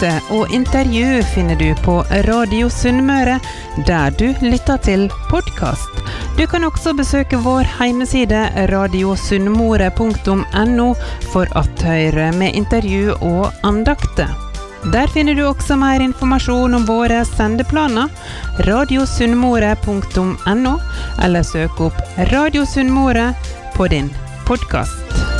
andakter og intervju finner du på Radio Sunnmøre, der du lytter til podcast. Du kan også besøke vår hjemmeside radiosunnmøre.no for at høre med intervju og andakter. Der finner du også mer informasjon om våre sendeplaner, radiosunnmøre.no, eller søk opp Radio Sunnmøre på din podcast.